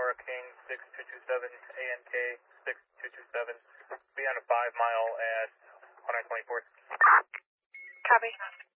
King 6227, ANK 6227. Be on a 5 mile at 124th. Copy.